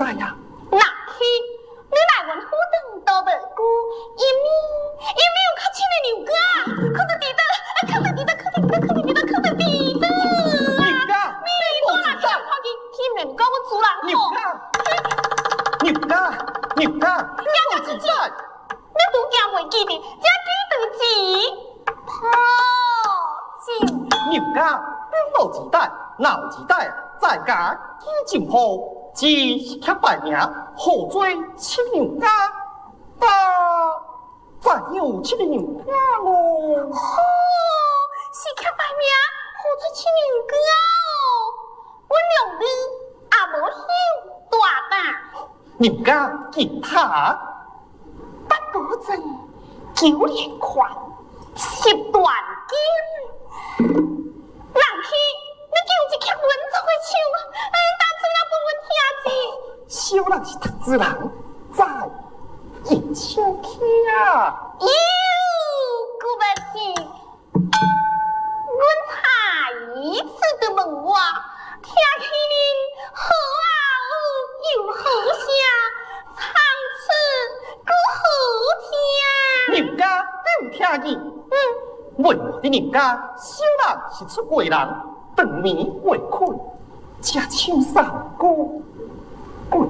在呀？ 那去，你来阮府等都无久，因为有较亲的牛哥啊，靠得地的，靠得地的，靠得地的，靠得地的，靠得地的。 牛哥， 你多啦，看看去，去面讲我主人好。 牛哥，牛哥， 你自己，你拄惊袂记得，这记得字，破镜。 牛哥，你无期待，哪有期待？在家记情好，只是刻拜名，好做亲牛家。再有亲牛家咯。 是刻拜名，好做亲牛家哦。阮两日也无休大大。 牛家吉他， 八股阵，九连环，十段筋。人去。你叫一曲文作的唱，当初那本阮听字。 小人是读书人，在一唱起啊！ 哟，顾不起，阮才一次的问我，听起恁好啊又好声，唱词搁好听。牛家你听见？问我的牛家，小人是出家人。长眠未困，只唱三歌，人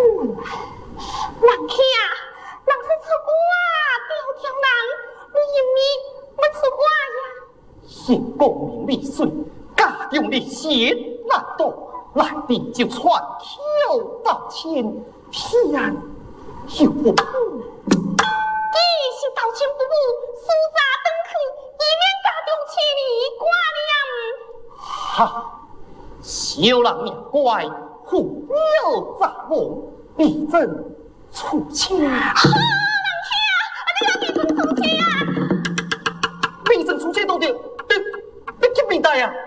去啊，人是出家啊，条人，你因为要出家呀？ 现功名利水，家中的钱难多，来地就传口道歉，偏又不补。 既是道歉不补，苏查登去，以免家中妻儿挂念。 哈，小人命乖，虎有杂梦，必争出钱。 好人去啊！你要必争出钱啊！ 必争出钱都对，你去明白啊？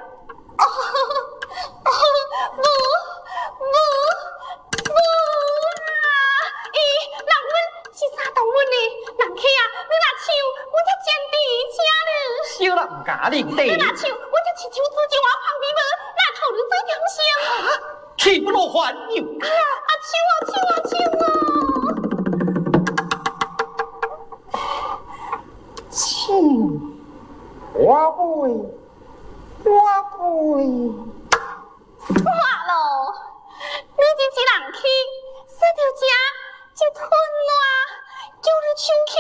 无啦！人阮是啥动物呢？人去啊！你若唱，我才坚持车了。 小人家领地。 你若唱，我才亲像自己我旁边无，那头你最点声。 气不落还牛。亲，我不算咯，你这只人去，说到这就吞烂，叫你唱曲，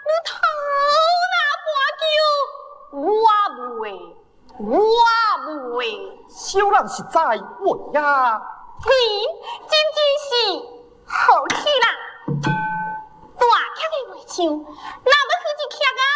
你头那半叫，我袂。 小人实在会呀。 你真是好气人，大曲的袂唱，那要去一曲啊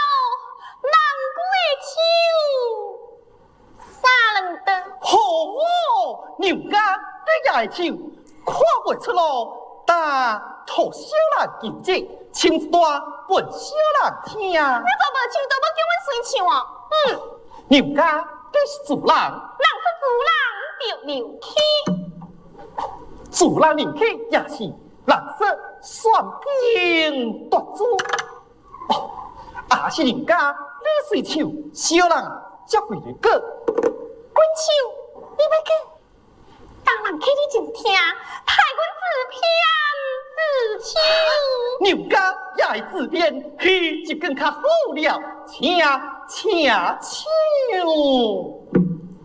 人过唱，三两顿。 好哦，牛家你也会唱，看袂出咯。但托小人见证，唱一段本小人听。你都无唱，都要叫阮随唱啊？ 牛家你是主人， 人是主人，就牛气。 主人牛气也是人说算兵夺主。也是人家你随唱，小人才会来过。 滚唱，你要过？当人去你就听，害阮自骗自唱。 牛家也会自编，去就更较好了。请唱。